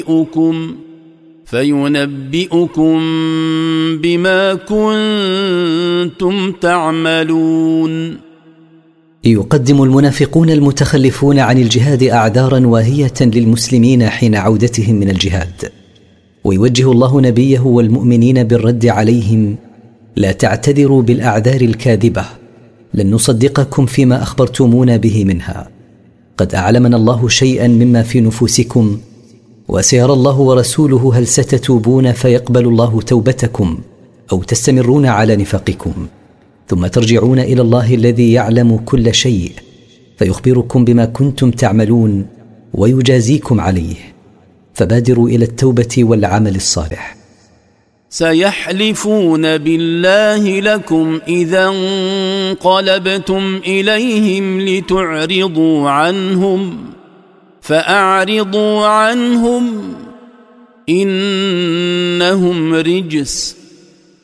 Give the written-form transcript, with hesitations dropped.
فينبئكم بما كنتم تعملون. يقدم المنافقون المتخلفون عن الجهاد أعذارا واهية للمسلمين حين عودتهم من الجهاد، ويوجه الله نبيه والمؤمنين بالرد عليهم: لا تعتذروا بالأعذار الكاذبة، لن نصدقكم فيما أخبرتمونا به منها، قد أعلمنا الله شيئا مما في نفوسكم، وسيرى الله ورسوله هل ستتوبون فيقبل الله توبتكم أو تستمرون على نفاقكم، ثم ترجعون إلى الله الذي يعلم كل شيء فيخبركم بما كنتم تعملون ويجازيكم عليه، فبادروا إلى التوبة والعمل الصالح. سيحلفون بالله لكم إذا انقلبتم إليهم لتعرضوا عنهم فأعرضوا عنهم إنهم رجس